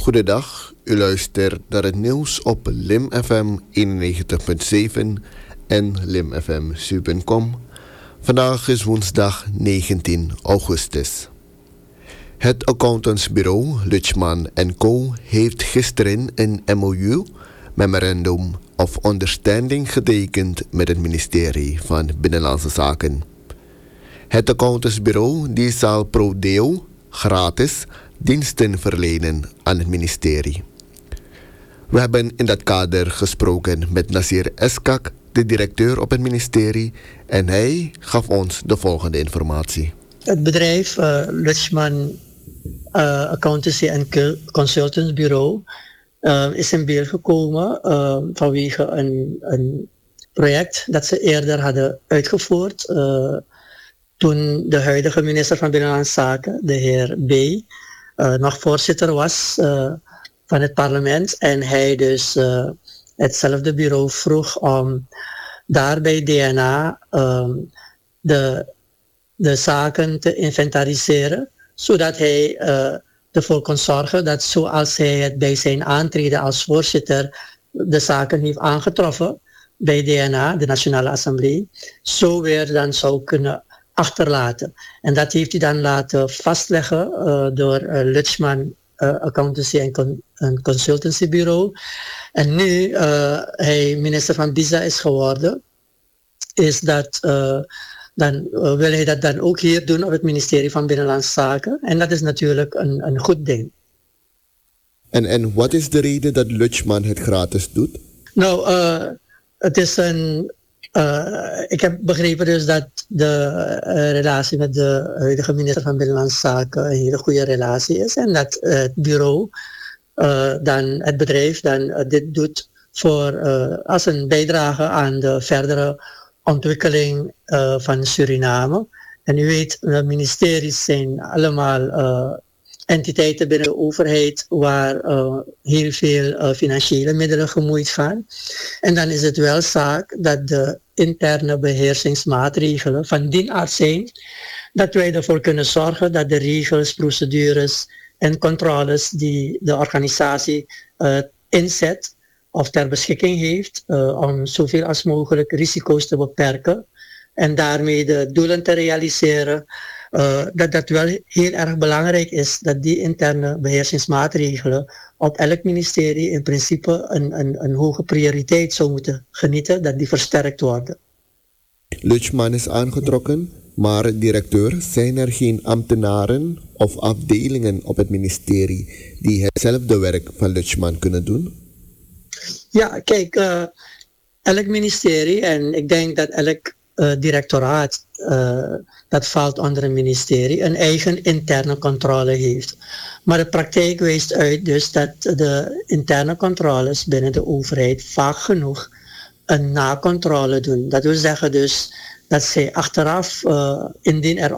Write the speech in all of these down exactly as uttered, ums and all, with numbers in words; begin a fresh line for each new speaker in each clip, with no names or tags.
Goedendag, u luistert naar het nieuws op Lim F M eenennegentig komma zeven en Lim F M zeven punt com. Vandaag is woensdag negentien augustus. Het accountantsbureau Lutschman en Co. heeft gisteren een M O U, Memorandum of Understanding, getekend met het ministerie van Binnenlandse Zaken. Het accountantsbureau die zal pro deo gratis diensten verlenen aan het ministerie. We hebben in dat kader gesproken met Nasir Eskak, de directeur op het ministerie, en hij gaf ons de volgende informatie.
Het bedrijf uh, Lutschman uh, Accountancy en Consultants Bureau uh, is in beeld gekomen uh, vanwege een, een project dat ze eerder hadden uitgevoerd uh, toen de huidige minister van Binnenlandse Zaken, de heer B., uh, nog voorzitter was uh, van het parlement en hij dus uh, hetzelfde bureau vroeg om daar bij D N A um, de, de zaken te inventariseren, zodat hij uh, ervoor kon zorgen dat zoals hij het bij zijn aantreden als voorzitter de zaken heeft aangetroffen bij D N A, de Nationale Assemblée, zo weer dan zou kunnen achterlaten. En dat heeft hij dan laten vastleggen uh, door uh, Lutschman uh, Accountancy en, Con- en Consultancy Bureau. En nu uh, hij minister van Visa is geworden, is dat, uh, dan uh, wil hij dat dan ook hier doen op het ministerie van Binnenlandse Zaken. En dat is natuurlijk een, een goed ding.
En, en wat is de reden dat Lutschman het gratis doet?
Nou, uh, het is een... Uh, ik heb begrepen dus dat de uh, relatie met de huidige minister van Binnenlandse Zaken een hele goede relatie is. En dat uh, het bureau, uh, dan het bedrijf, dan uh, dit doet voor, uh, als een bijdrage aan de verdere ontwikkeling uh, van Suriname. En u weet, de ministeries zijn allemaal uh, entiteiten binnen de overheid waar uh, heel veel uh, financiële middelen gemoeid gaan. En dan is het wel zaak dat de interne beheersingsmaatregelen van dien aard zijn dat wij ervoor kunnen zorgen dat de regels, procedures en controles die de organisatie uh, inzet of ter beschikking heeft uh, om zoveel als mogelijk risico's te beperken en daarmee de doelen te realiseren, uh, dat dat wel heel erg belangrijk is dat die interne beheersingsmaatregelen op elk ministerie in principe een, een, een hoge prioriteit zou moeten genieten, dat die versterkt worden.
Lutschman is aangetrokken, maar directeur, zijn er geen ambtenaren of afdelingen op het ministerie die hetzelfde werk van Lutschman kunnen doen?
Ja, kijk, uh, elk ministerie, en ik denk dat elk uh, directoraat, uh, dat valt onder een ministerie, een eigen interne controle heeft. Maar de praktijk wijst uit dus dat de interne controles binnen de overheid vaak genoeg een nakontrole doen. Dat wil zeggen dus dat zij achteraf, uh, indien er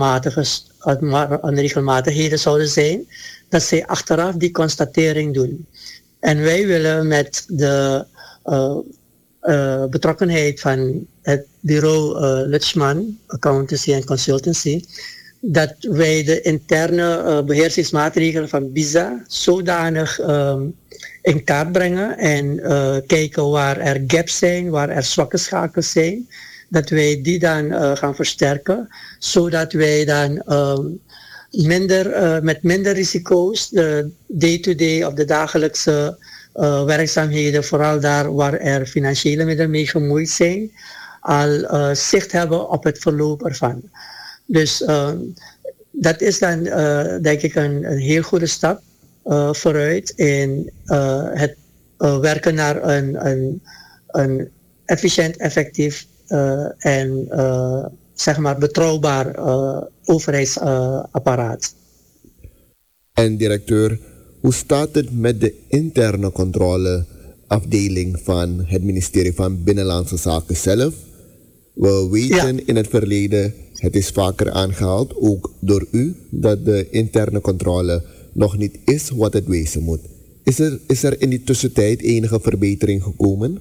onregelmatigheden zouden zijn, dat zij achteraf die constatering doen. En wij willen met de uh, uh, betrokkenheid van het bureau uh, Lutschman, Accountancy en Consultancy, dat wij de interne uh, beheersingsmaatregelen van Visa zodanig um, in kaart brengen en uh, kijken waar er gaps zijn, waar er zwakke schakels zijn, dat wij die dan uh, gaan versterken, zodat wij dan um, minder, uh, met minder risico's de day-to-day of de dagelijkse uh, werkzaamheden, vooral daar waar er financiële middelen mee gemoeid zijn, al uh, zicht hebben op het verloop ervan. Dus uh, dat is dan uh, denk ik een, een heel goede stap uh, vooruit in uh, het uh, werken naar een, een, een efficiënt, effectief uh, en uh, zeg maar betrouwbaar uh, overheidsapparaat.
Uh, en directeur, hoe staat het met de interne controleafdeling van het ministerie van Binnenlandse Zaken zelf? We weten ja. in het verleden, het is vaker aangehaald, ook door u, dat de interne controle nog niet is wat het wezen moet. Is er, is er in die tussentijd enige verbetering gekomen?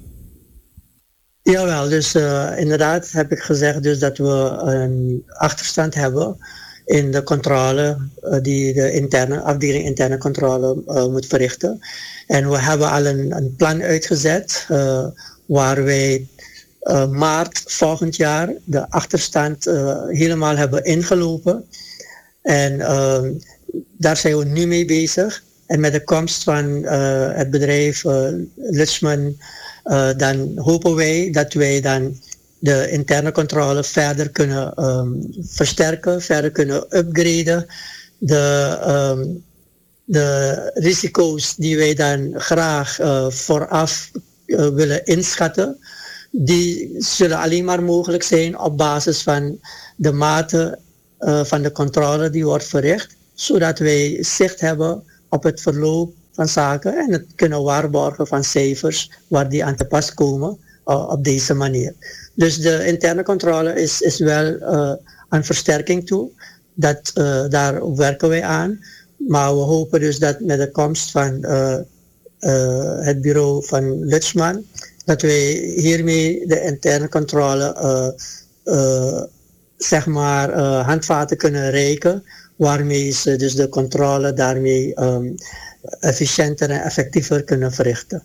Jawel, dus uh, inderdaad heb ik gezegd dus dat we een achterstand hebben in de controle uh, die de interne afdeling interne controle uh, moet verrichten. En we hebben al een, een plan uitgezet uh, waar wij uh, maart volgend jaar de achterstand uh, helemaal hebben ingelopen. En uh, daar zijn we nu mee bezig. En met de komst van uh, het bedrijf uh, Lutschman, uh, dan hopen wij dat wij dan de interne controle verder kunnen um, versterken, verder kunnen upgraden. De, um, de risico's die wij dan graag uh, vooraf uh, willen inschatten, die zullen alleen maar mogelijk zijn op basis van de mate uh, van de controle die wordt verricht, zodat wij zicht hebben op het verloop van zaken en het kunnen waarborgen van cijfers waar die aan te pas komen uh, op deze manier. Dus de interne controle is, is wel uh, aan versterking toe. Dat, uh, daar werken wij aan. Maar we hopen dus dat met de komst van uh, uh, het bureau van Lutschman, dat wij hiermee de interne controle uh, uh, zeg maar uh, handvaten kunnen reiken, waarmee ze dus de controle daarmee um, efficiënter en effectiever kunnen verrichten.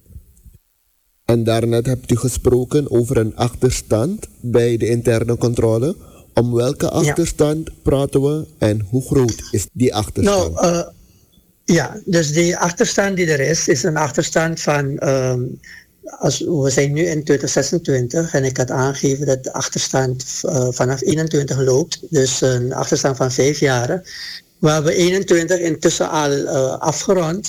En daarnet hebt u gesproken over een achterstand bij de interne controle. Om welke achterstand ja. praten we en hoe groot is die achterstand?
Nou, uh, ja, dus die achterstand die er is, is een achterstand van, um, als, we zijn nu in twintig zesentwintig en ik had aangegeven dat de achterstand uh, vanaf eenentwintig loopt, dus een achterstand van vijf jaren. We hebben eenentwintig intussen al uh, afgerond.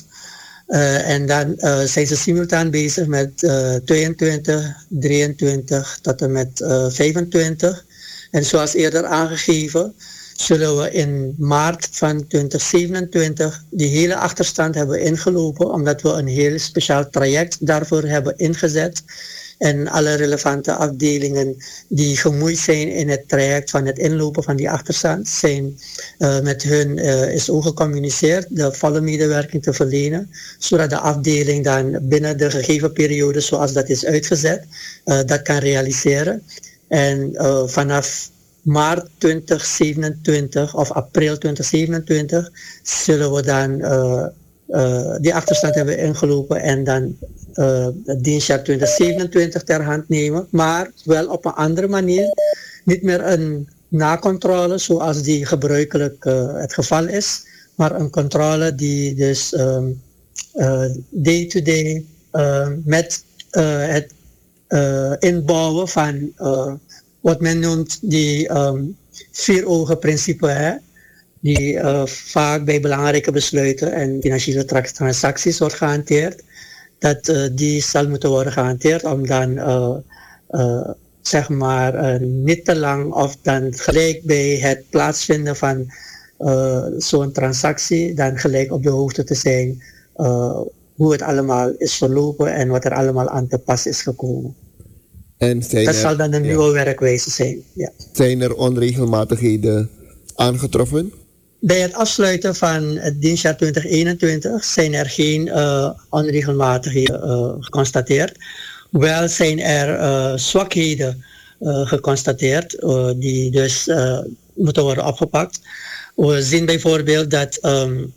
Uh, en dan uh, zijn ze simultaan bezig met uh, tweeëntwintig, drieëntwintig tot en met uh, vijfentwintig. En zoals eerder aangegeven, zullen we in maart van twintig zevenentwintig die hele achterstand hebben ingelopen, omdat we een heel speciaal traject daarvoor hebben ingezet. En alle relevante afdelingen die gemoeid zijn in het traject van het inlopen van die achterstand, zijn uh, met hun uh, is ook gecommuniceerd de volle medewerking te verlenen, zodat de afdeling dan binnen de gegeven periode zoals dat is uitgezet, uh, dat kan realiseren. En uh, vanaf maart twintig zevenentwintig of april twintig zevenentwintig zullen we dan uh, uh, die achterstand hebben ingelopen en dan uh, het dienstjaar twintig zevenentwintig ter hand nemen, maar wel op een andere manier. Niet meer een nakontrole zoals die gebruikelijk uh, het geval is, maar een controle die dus um, uh, day-to-day uh, met uh, het uh, inbouwen van uh, wat men noemt die um, vier ogen principe, hè, die uh, vaak bij belangrijke besluiten en financiële transacties wordt gehanteerd, dat uh, die zal moeten worden gehanteerd om dan uh, uh, zeg maar uh, niet te lang of dan gelijk bij het plaatsvinden van uh, zo'n transactie dan gelijk op de hoogte te zijn uh, hoe het allemaal is verlopen en wat er allemaal aan te pas is gekomen.
En zijn
dat
er,
zal dan een
ja.
nieuwe werkwijze zijn. Ja.
Zijn er onregelmatigheden aangetroffen?
Bij het afsluiten van het dienstjaar twintig eenentwintig zijn er geen uh, onregelmatigheden uh, geconstateerd. Wel zijn er uh, zwakheden uh, geconstateerd uh, die dus uh, moeten worden opgepakt. We zien bijvoorbeeld dat, um,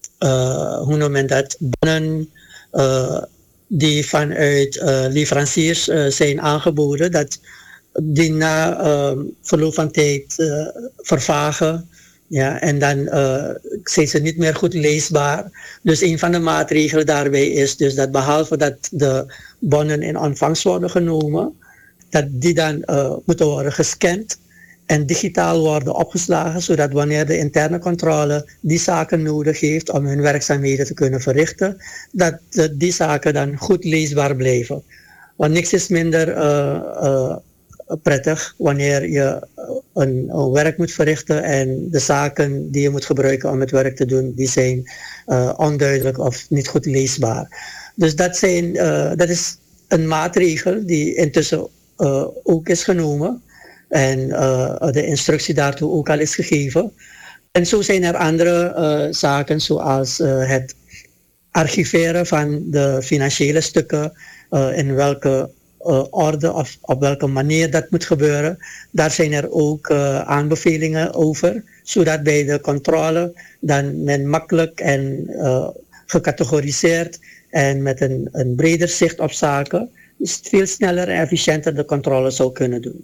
uh, hoe noem men dat, bonnen uh, die vanuit uh, leveranciers uh, zijn aangeboden, dat die na uh, verloop van tijd uh, vervagen. Ja, en dan uh, zijn ze niet meer goed leesbaar. Dus een van de maatregelen daarbij is dus dat behalve dat de bonnen in ontvangst worden genomen, dat die dan uh, moeten worden gescand en digitaal worden opgeslagen, zodat wanneer de interne controle die zaken nodig heeft om hun werkzaamheden te kunnen verrichten, dat uh, die zaken dan goed leesbaar blijven. Want niks is minder uh, uh, prettig wanneer je een, een werk moet verrichten en de zaken die je moet gebruiken om het werk te doen, die zijn uh, onduidelijk of niet goed leesbaar. Dus dat, zijn, uh, dat is een maatregel die intussen uh, ook is genomen en uh, de instructie daartoe ook al is gegeven. En zo zijn er andere uh, zaken zoals uh, het archiveren van de financiële stukken, uh, in welke Uh, orde of op welke manier dat moet gebeuren. Daar zijn er ook uh, aanbevelingen over, zodat bij de controle dan men makkelijk en uh, gecategoriseerd en met een, een breder zicht op zaken dus veel sneller en efficiënter de controle zou kunnen doen.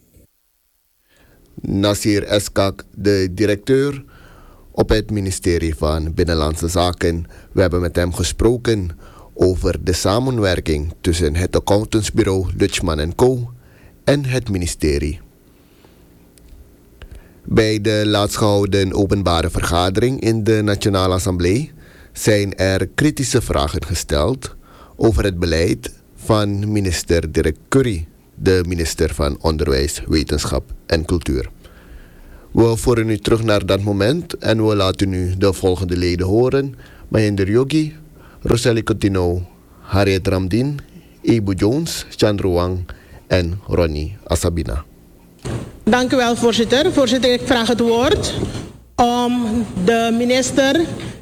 Nasir Eskak, de directeur op het ministerie van Binnenlandse Zaken. We hebben met hem gesproken over de samenwerking tussen het accountantsbureau Lutschman en Co. en het ministerie. Bij de laatst gehouden openbare vergadering in de Nationale Assemblée zijn er kritische vragen gesteld over het beleid van minister Dirk Curry, de minister van Onderwijs, Wetenschap en Cultuur. We voeren u terug naar dat moment en we laten u de volgende leden horen: Mahinder Yogi, Roseli Coutinho, Harriet Ramdin, Ebu Jones, Chandru Wang en Ronnie Asabina.
Dank u wel, voorzitter. Voorzitter, ik vraag het woord om de minister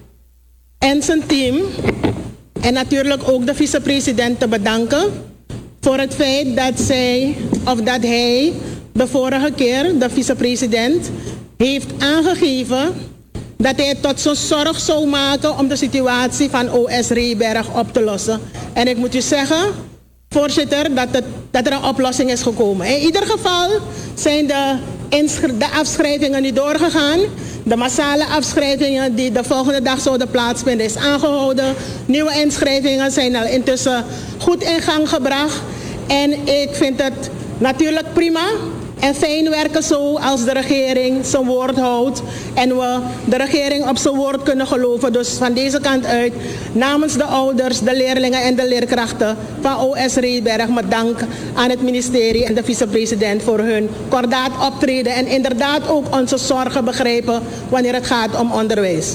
en zijn team en natuurlijk ook de vicepresident te bedanken voor het feit dat zij of dat hij de vorige keer, de vicepresident, heeft aangegeven dat hij het tot zijn zorg zou maken om de situatie van O S Reeberg op te lossen. En ik moet u zeggen, voorzitter, dat, het, dat er een oplossing is gekomen. In ieder geval zijn de, de afschrijvingen niet doorgegaan. De massale afschrijvingen die de volgende dag zouden plaatsvinden is aangehouden. Nieuwe inschrijvingen zijn al intussen goed in gang gebracht. En ik vind het natuurlijk prima en fijn werken zo als de regering zijn woord houdt. En we de regering op zijn woord kunnen geloven. Dus van deze kant uit, namens de ouders, de leerlingen en de leerkrachten van O S Reeberg, met dank aan het ministerie en de vicepresident voor hun kordaat optreden. En inderdaad ook onze zorgen begrijpen wanneer het gaat om onderwijs.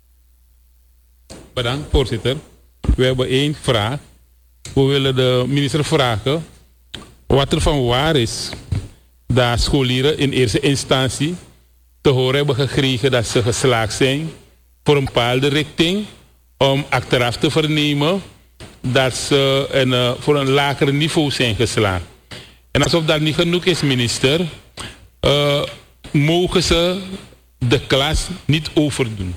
Bedankt, voorzitter. We hebben één vraag. We willen de minister vragen wat er van waar is dat scholieren in eerste instantie te horen hebben gekregen dat ze geslaagd zijn voor een bepaalde richting, om achteraf te vernemen dat ze een, uh, voor een lager niveau zijn geslaagd. En alsof dat niet genoeg is, minister, uh, mogen ze de klas niet overdoen.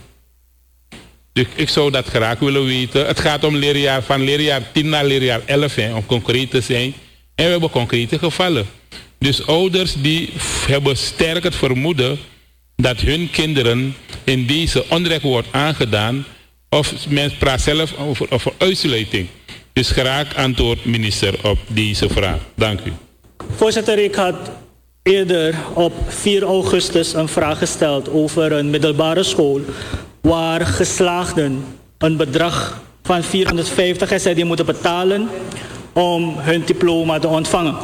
Dus ik zou dat graag willen weten. Het gaat om leerjaar, van leerjaar tien naar leerjaar elf, hè, om concreet te zijn. En we hebben concrete gevallen. Dus ouders die hebben sterk het vermoeden dat hun kinderen in deze onrecht wordt aangedaan, of men praat zelf over, over uitsluiting. Dus graag antwoord, minister, op deze vraag. Dank u.
Voorzitter, ik had eerder op vier augustus een vraag gesteld over een middelbare school waar geslaagden een bedrag van vierhonderdvijftig S R D moeten betalen om hun diploma te ontvangen.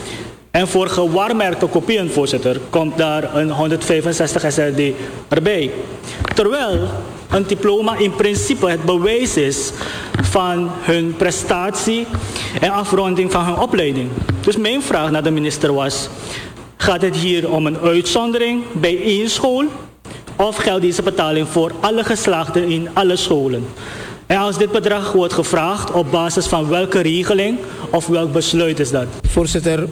En voor gewaarmerkte kopieën, voorzitter, komt daar een honderdvijfenzestig S R D erbij. Terwijl een diploma in principe het bewijs is van hun prestatie en afronding van hun opleiding. Dus mijn vraag naar de minister was: gaat het hier om een uitzondering bij één school, of geldt deze betaling voor alle geslaagden in alle scholen? En als dit bedrag wordt gevraagd, op basis van welke regeling of welk besluit is dat?
Voorzitter,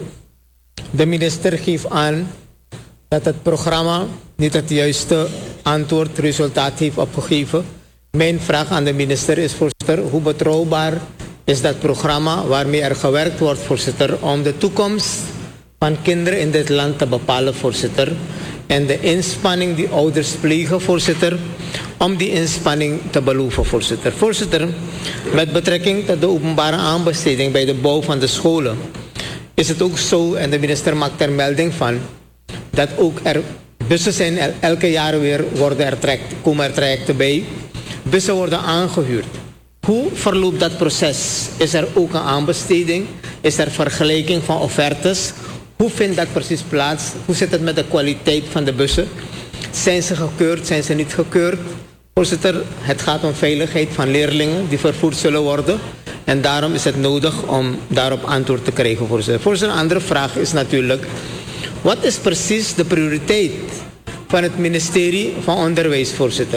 de minister geeft aan dat het programma niet het juiste antwoord, resultaat heeft opgegeven. Mijn vraag aan de minister is, voorzitter, hoe betrouwbaar is dat programma waarmee er gewerkt wordt, voorzitter, om de toekomst van kinderen in dit land te bepalen, voorzitter. En de inspanning die ouders plegen, voorzitter, om die inspanning te beloven, voorzitter. Voorzitter, met betrekking tot de openbare aanbesteding bij de bouw van de scholen is het ook zo, en de minister maakt er melding van, dat ook er bussen zijn, er, elke jaar weer worden er traject, komen er trajecten bij. Bussen worden aangehuurd. Hoe verloopt dat proces? Is er ook een aanbesteding? Is er vergelijking van offertes? Hoe vindt dat precies plaats? Hoe zit het met de kwaliteit van de bussen? Zijn ze gekeurd? Zijn ze niet gekeurd? Voorzitter, het gaat om veiligheid van leerlingen die vervoerd zullen worden. En daarom is het nodig om daarop antwoord te krijgen, voorzitter. Voorzitter, een andere vraag is natuurlijk: wat is precies de prioriteit van het ministerie van Onderwijs, voorzitter?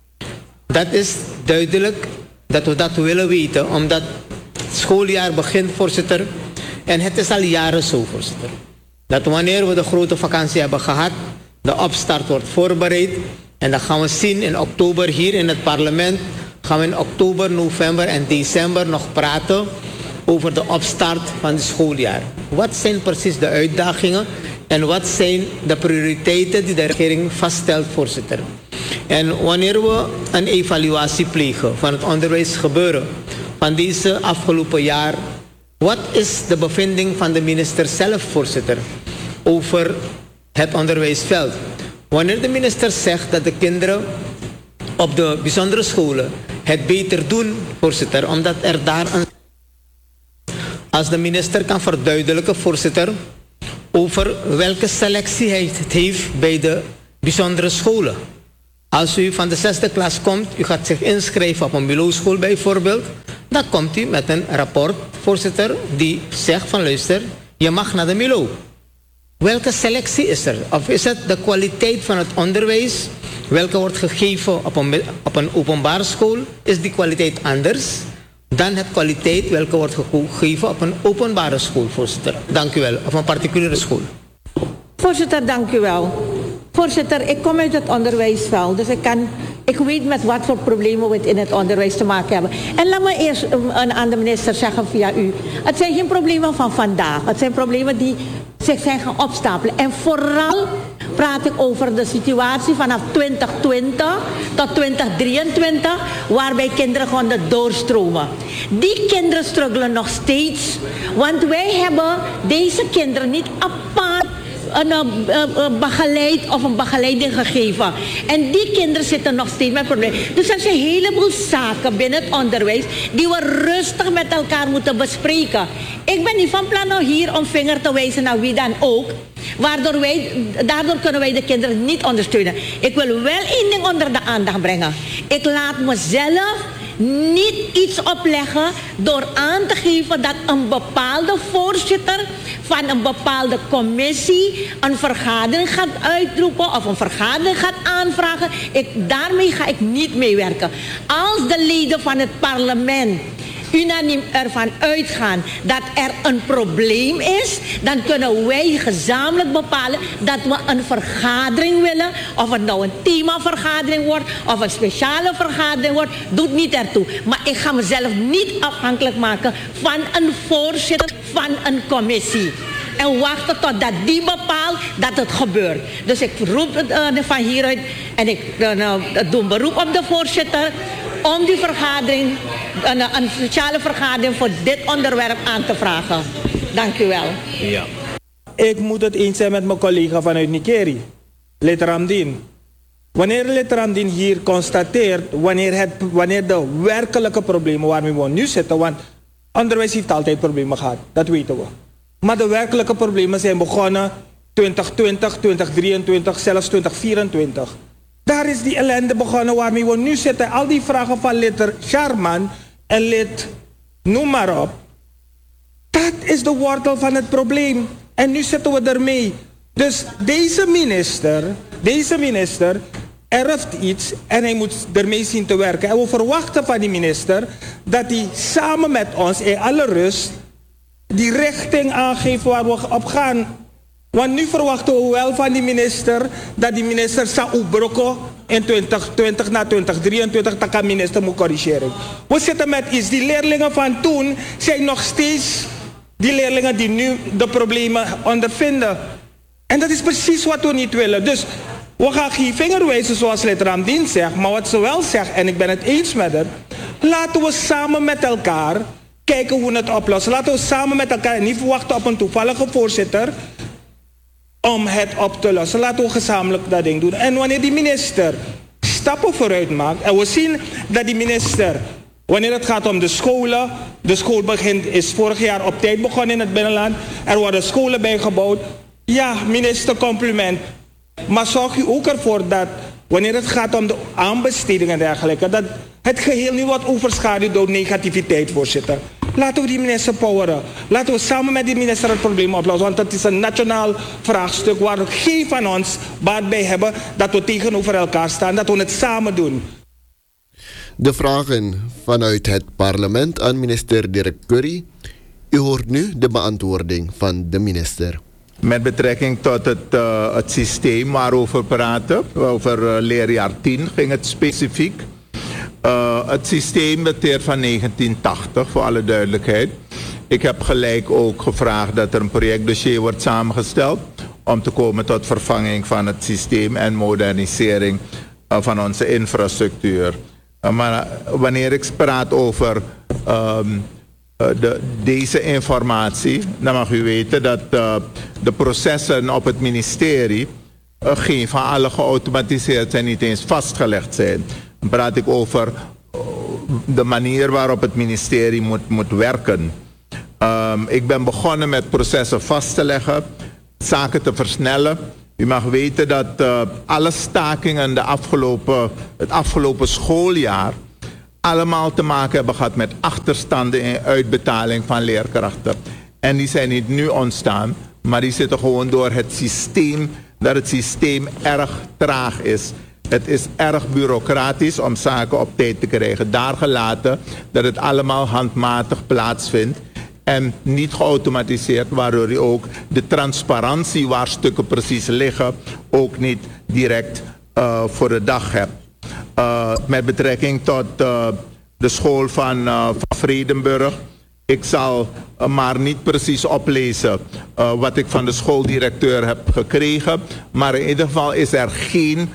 Dat is duidelijk dat we dat willen weten, omdat het schooljaar begint, voorzitter. En het is al jaren zo, voorzitter, dat wanneer we de grote vakantie hebben gehad, de opstart wordt voorbereid. En dat gaan we zien in oktober hier in het parlement. Gaan we in oktober, november en december nog praten over de opstart van het schooljaar. Wat zijn precies de uitdagingen en wat zijn de prioriteiten die de regering vaststelt, voorzitter? En wanneer we een evaluatie plegen van het onderwijsgebeuren van deze afgelopen jaar, wat is de bevinding van de minister zelf, voorzitter, over het onderwijsveld? Wanneer de minister zegt dat de kinderen op de bijzondere scholen het beter doen, voorzitter, omdat er daar een... Als de minister kan verduidelijken, voorzitter, over welke selectie hij het heeft bij de bijzondere scholen. Als u van de zesde klas komt, u gaat zich inschrijven op een Milo-school bijvoorbeeld, dan komt u met een rapport, voorzitter, die zegt van luister, je mag naar de Milo. Welke selectie is er? Of is het de kwaliteit van het onderwijs, welke wordt gegeven op een, op een openbare school, is die kwaliteit anders dan het kwaliteit welke wordt gegeven op een openbare school, voorzitter? Dank u wel. Of een particuliere school.
Voorzitter, dank u wel. Voorzitter, ik kom uit het onderwijsveld, dus ik, kan, ik weet met wat voor problemen we het in het onderwijs te maken hebben. En laat me eerst aan de minister zeggen via u, het zijn geen problemen van vandaag, het zijn problemen die zich zijn gaan opstapelen. En vooral praat ik over de situatie vanaf twintig twintig tot twintig drieëntwintig, waarbij kinderen gewoon doorstromen. Die kinderen struggelen nog steeds, want wij hebben deze kinderen niet apart een uh, uh, begeleid of een begeleiding gegeven. En die kinderen zitten nog steeds met problemen. Dus er zijn een heleboel zaken binnen het onderwijs die we rustig met elkaar moeten bespreken. Ik ben niet van plan om hier om vinger te wijzen naar wie dan ook. Waardoor wij, daardoor kunnen wij de kinderen niet ondersteunen. Ik wil wel één ding onder de aandacht brengen. Ik laat mezelf niet iets opleggen door aan te geven dat een bepaalde voorzitter van een bepaalde commissie een vergadering gaat uitroepen of een vergadering gaat aanvragen. Ik, daarmee ga ik niet meewerken. Als de leden van het parlement unaniem ervan uitgaan dat er een probleem is, dan kunnen wij gezamenlijk bepalen dat we een vergadering willen. Of het nou een themavergadering wordt of een speciale vergadering wordt, doet niet ertoe. Maar ik ga mezelf niet afhankelijk maken van een voorzitter van een commissie. En wachten totdat die bepaalt dat het gebeurt. Dus ik roep het uh, van hieruit en ik uh, doe een beroep op de voorzitter om die vergadering, een, een speciale vergadering voor dit onderwerp aan te vragen. Dank u wel.
Ja. Ik moet het eens zijn met mijn collega vanuit Nikeri, Lid Ramdin. Wanneer Lid Ramdin hier constateert, wanneer, het, wanneer de werkelijke problemen waarmee we nu zitten, want onderwijs heeft altijd problemen gehad, dat weten we. Maar de werkelijke problemen zijn begonnen twintig twintig, twintig drieëntwintig, zelfs twintig vierentwintig. Daar is die ellende begonnen waarmee we nu zitten. Al die vragen van lid Sharman en lid noem maar op. Dat is de wortel van het probleem. En nu zitten we ermee. Dus deze minister, deze minister erft iets en hij moet ermee zien te werken. En we verwachten van die minister dat hij samen met ons in alle rust die richting aangeeft waar we op gaan. Want nu verwachten we wel van die minister dat die minister zou opbrokken in twintig twintig naar twintig drieëntwintig, dat kan minister moet corrigeren. We zitten met iets. Die leerlingen van toen zijn nog steeds die leerlingen die nu de problemen ondervinden. En dat is precies wat we niet willen. Dus we gaan geen vinger wijzen zoals lid Ramdin zegt, maar wat ze wel zegt, en ik ben het eens met haar, laten we samen met elkaar kijken hoe we het oplossen. Laten we samen met elkaar niet wachten op een toevallige voorzitter om het op te lossen. Laten we gezamenlijk dat ding doen. En wanneer die minister stappen vooruit maakt, en we zien dat die minister, wanneer het gaat om de scholen, de school begint, is vorig jaar op tijd begonnen in het binnenland, er worden scholen bijgebouwd. Ja, minister, compliment. Maar zorg u ook ervoor dat wanneer het gaat om de aanbesteding en dergelijke, dat het geheel niet wordt overschaduwd door negativiteit, voorzitter. Laten we die minister poweren. Laten we samen met die minister het probleem oplossen. Want het is een nationaal vraagstuk waar geen van ons baat bij hebben dat we tegenover elkaar staan, dat we het samen doen.
De vragen vanuit het parlement aan minister Dirk Curry. U hoort nu de beantwoording van de minister.
met betrekking tot het, uh, het systeem waarover we praten. Over uh, leerjaar tien ging het specifiek. Uh, het systeem dateert van negentien tachtig, voor alle duidelijkheid. Ik heb gelijk ook gevraagd dat er een projectdossier wordt samengesteld om te komen tot vervanging van het systeem en modernisering uh, van onze infrastructuur. Uh, maar uh, wanneer ik praat over um, uh, de, deze informatie, dan mag u weten dat uh, de processen op het ministerie uh, geen van alle geautomatiseerd zijn, niet eens vastgelegd zijn. Dan praat ik over uh, de manier waarop het ministerie moet, moet werken. Um, ik ben begonnen met processen vast te leggen, zaken te versnellen. U mag weten dat uh, alle stakingen de afgelopen, het afgelopen schooljaar allemaal te maken hebben gehad met achterstanden in uitbetaling van leerkrachten. En die zijn niet nu ontstaan, maar die zitten gewoon door het systeem, dat het systeem erg traag is. Het is erg bureaucratisch om zaken op tijd te krijgen. Daar gelaten dat het allemaal handmatig plaatsvindt. En niet geautomatiseerd, waardoor je ook de transparantie waar stukken precies liggen ook niet direct uh, voor de dag hebt. Uh, met betrekking tot uh, de school van, uh, van Vredenburg. Ik zal uh, maar niet precies oplezen uh, wat ik van de schooldirecteur heb gekregen. Maar in ieder geval is er geen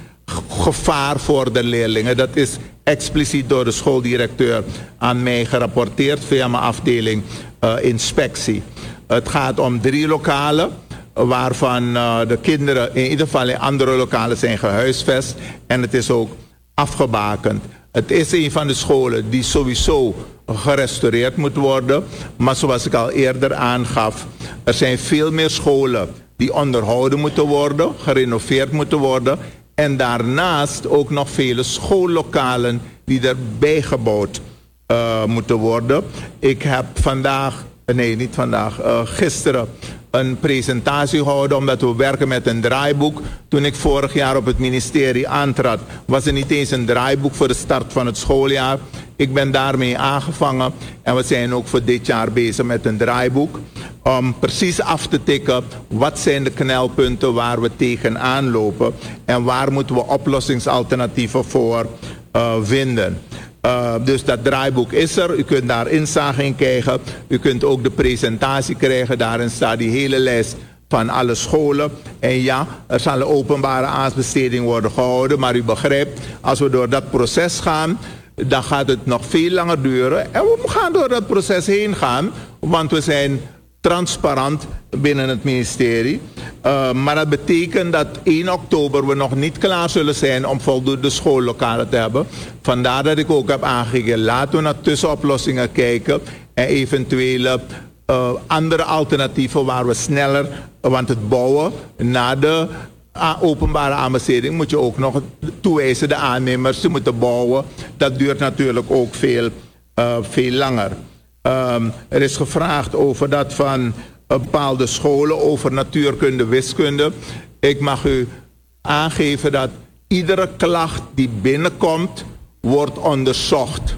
gevaar voor de leerlingen. Dat is expliciet door de schooldirecteur aan mij gerapporteerd via mijn afdeling uh, inspectie. Het gaat om drie lokalen waarvan uh, de kinderen in ieder geval in andere lokalen zijn gehuisvest en het is ook afgebakend. Het is een van de scholen die sowieso gerestaureerd moet worden, maar zoals ik al eerder aangaf, er zijn veel meer scholen die onderhouden moeten worden, gerenoveerd moeten worden. En daarnaast ook nog vele schoollokalen die erbij gebouwd uh, moeten worden. Ik heb vandaag, nee niet vandaag, uh, gisteren een presentatie gehouden omdat we werken met een draaiboek. Toen ik vorig jaar op het ministerie aantrad, was er niet eens een draaiboek voor de start van het schooljaar. Ik ben daarmee aangevangen en we zijn ook voor dit jaar bezig met een draaiboek. Om precies af te tikken wat zijn de knelpunten waar we tegenaan lopen en waar moeten we oplossingsalternatieven voor uh, vinden. Uh, dus dat draaiboek is er. U kunt daar inzage in krijgen. U kunt ook de presentatie krijgen. Daarin staat die hele lijst van alle scholen. En ja, er zal een openbare aanbesteding worden gehouden. Maar u begrijpt, als we door dat proces gaan, dan gaat het nog veel langer duren. En we gaan door dat proces heen gaan. Want we zijn transparant binnen het ministerie. Uh, maar dat betekent dat één oktober we nog niet klaar zullen zijn om voldoende schoollokalen te hebben. Vandaar dat ik ook heb aangegeven, laten we naar tussenoplossingen kijken en eventuele uh, andere alternatieven waar we sneller, want het bouwen na de openbare aanbesteding moet je ook nog toewijzen de aannemers, ze moeten bouwen. Dat duurt natuurlijk ook veel, uh, veel langer. Um, er is gevraagd over dat van bepaalde scholen, over natuurkunde, wiskunde. Ik mag u aangeven dat iedere klacht die binnenkomt, wordt onderzocht.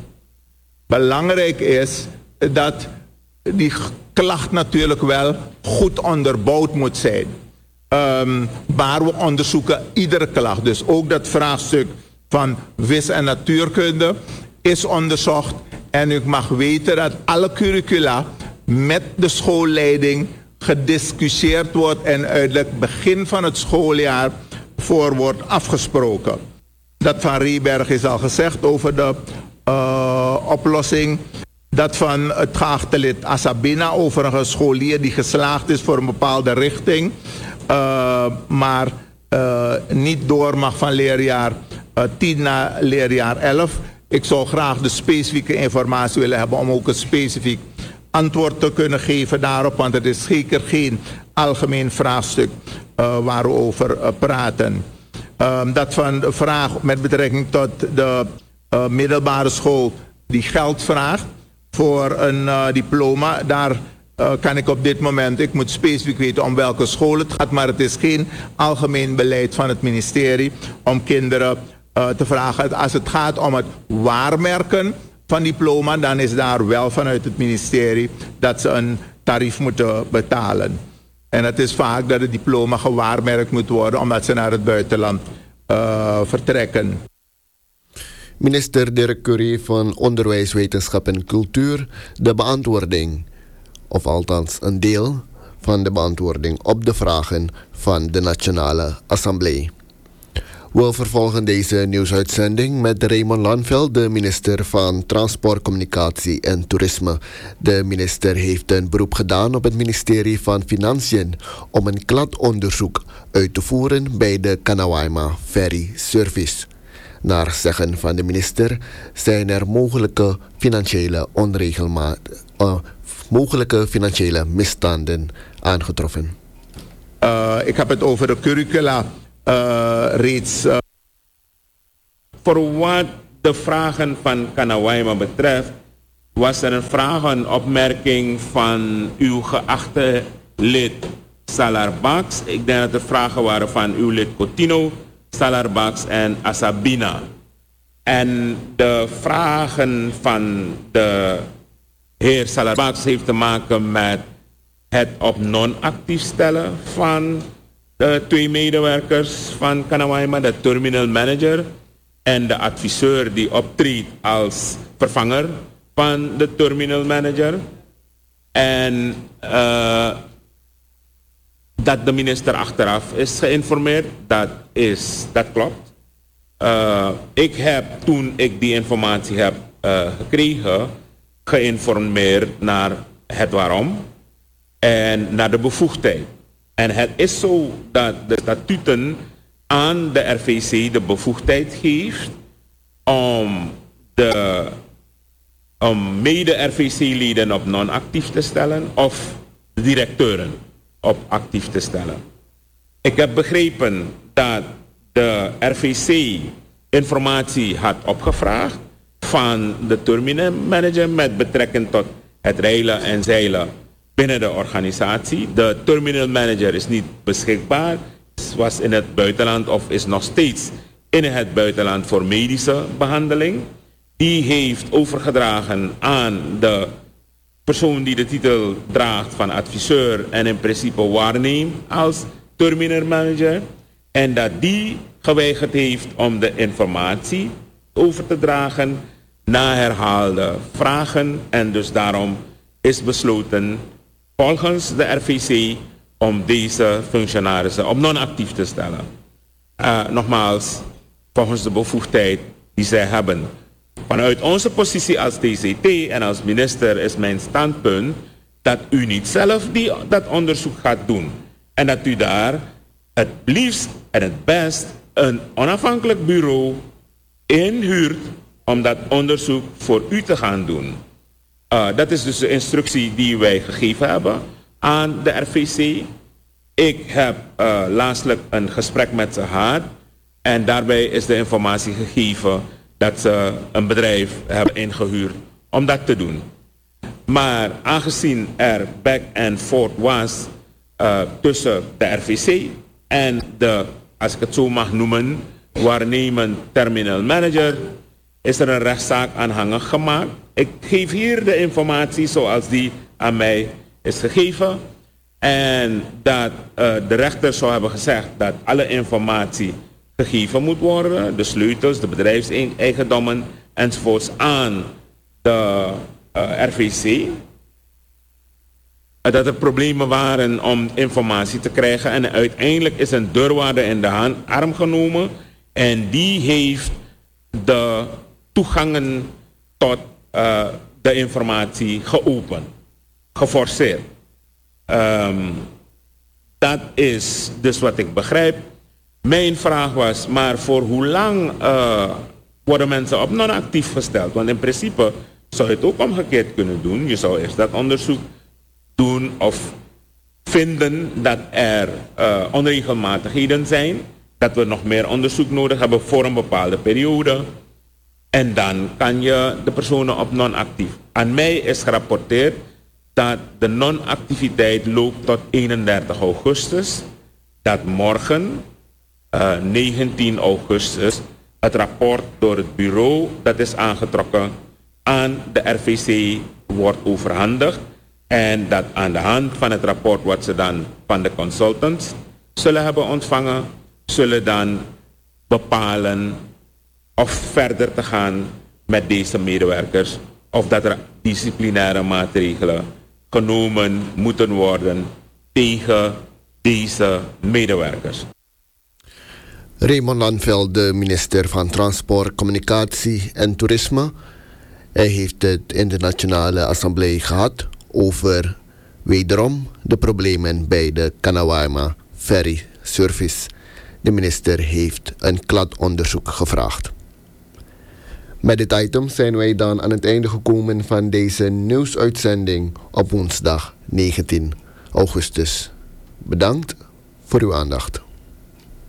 Belangrijk is dat die klacht natuurlijk wel goed onderbouwd moet zijn. Um, maar we onderzoeken iedere klacht. Dus ook dat vraagstuk van wis- en natuurkunde is onderzocht. En u mag weten dat alle curricula met de schoolleiding gediscussieerd wordt en uit het begin van het schooljaar voor wordt afgesproken. Dat van Rieberg is al gezegd over de uh, oplossing. Dat van het geachte lid Asabina over een scholier die geslaagd is voor een bepaalde richting. Uh, maar uh, niet door mag van leerjaar uh, tien naar leerjaar elf. Ik zou graag de specifieke informatie willen hebben om ook een specifiek antwoord te kunnen geven daarop. Want het is zeker geen algemeen vraagstuk uh, waar we over uh, praten. Um, dat van de vraag met betrekking tot de uh, middelbare school die geld vraagt voor een uh, diploma. Daar uh, kan ik op dit moment, ik moet specifiek weten om welke school het gaat. Maar het is geen algemeen beleid van het ministerie om kinderen Uh, te vragen. Als het gaat om het waarmerken van diploma, dan is daar wel vanuit het ministerie dat ze een tarief moeten betalen. En het is vaak dat het diploma gewaarmerkt moet worden omdat ze naar het buitenland uh, vertrekken.
Minister Dirk Currie van Onderwijs, Wetenschap en Cultuur de beantwoording, of althans een deel van de beantwoording op de vragen van de Nationale Assemblée. We vervolgen deze nieuwsuitzending met Raymond Lanveld, de minister van Transport, Communicatie en Toerisme. De minister heeft een beroep gedaan op het ministerie van Financiën om een kladonderzoek uit te voeren bij de Kanawaima Ferry Service. Naar zeggen van de minister zijn er mogelijke financiële onregelmatigheden, uh, mogelijke financiële misstanden aangetroffen.
Uh, ik heb het over de curricula uh, reeds. Uh...
Voor wat de vragen van Kanawaima betreft, was er een vraag, een opmerking van uw geachte lid Salarbaks. Ik denk dat er vragen waren van uw lid Coutinho, Salarbaks en Asabina. En de vragen van de heer Salarbaks heeft te maken met het op non-actief stellen van de twee medewerkers van Kanawaima, de terminal manager en de adviseur die optreedt als vervanger van de terminal manager. En uh, dat de minister achteraf is geïnformeerd, dat, is, dat klopt. Uh, ik heb, toen ik die informatie heb uh, gekregen, geïnformeerd naar het waarom en naar de bevoegdheid. En het is zo dat de statuten aan de R V C de bevoegdheid geeft om de om mede-R V C-leden op non-actief te stellen of de directeuren op actief te stellen. Ik heb begrepen dat de R V C informatie had opgevraagd van de terminal manager met betrekking tot het reilen en zeilen binnen de organisatie. De terminal manager is niet beschikbaar, was in het buitenland of is nog steeds in het buitenland voor medische behandeling. Die heeft overgedragen aan de persoon die de titel draagt van adviseur en in principe waarneemt als terminal manager. En dat die geweigerd heeft om de informatie over te dragen na herhaalde vragen. En dus daarom is besloten volgens de R V C om deze functionarissen op non-actief te stellen. Uh, nogmaals, volgens de bevoegdheid die zij hebben. Vanuit onze positie als T C T en als minister is mijn standpunt dat u niet zelf die, dat onderzoek gaat doen. En dat u daar het liefst en het best een onafhankelijk bureau inhuurt om dat onderzoek voor u te gaan doen. Uh, dat is dus de instructie die wij gegeven hebben aan de R V C. Ik heb uh, laatstelijk een gesprek met ze gehad en daarbij is de informatie gegeven dat ze een bedrijf hebben ingehuurd om dat te doen. Maar aangezien er back and forth was uh, tussen de R V C en de, als ik het zo mag noemen, waarnemend terminal manager, is er een rechtszaak aanhangig gemaakt. Ik geef hier de informatie zoals die aan mij is gegeven. En dat uh, de rechter zou hebben gezegd dat alle informatie gegeven moet worden, de sleutels, de bedrijfseigendommen enzovoorts aan de uh, R V C. Uh, dat er problemen waren om informatie te krijgen en uiteindelijk is een deurwaarder in de hand, arm genomen en die heeft de toegangen tot uh, de informatie geopend, geforceerd. Um, dat is dus wat ik begrijp. Mijn vraag was, maar voor hoe lang uh, worden mensen op non-actief gesteld? Want in principe zou je het ook omgekeerd kunnen doen. Je zou eerst dat onderzoek doen of vinden dat er uh, onregelmatigheden zijn. Dat we nog meer onderzoek nodig hebben voor een bepaalde periode. En dan kan je de personen op non-actief. Aan mij is gerapporteerd dat de non-activiteit loopt tot eenendertig augustus. Dat morgen, uh, negentien augustus, het rapport door het bureau dat is aangetrokken aan de R V C wordt overhandigd. En dat aan de hand van het rapport wat ze dan van de consultants zullen hebben ontvangen, zullen dan bepalen of verder te gaan met deze medewerkers. Of dat er disciplinaire maatregelen genomen moeten worden tegen deze medewerkers.
Raymond Lanveld, de minister van Transport, Communicatie en Toerisme. Hij heeft het in de Nationale Assemblée gehad over wederom de problemen bij de Kanawaima Ferry Service. De minister heeft een kladonderzoek gevraagd. Met dit item zijn wij dan aan het einde gekomen van deze nieuwsuitzending op woensdag negentien augustus. Bedankt voor uw aandacht.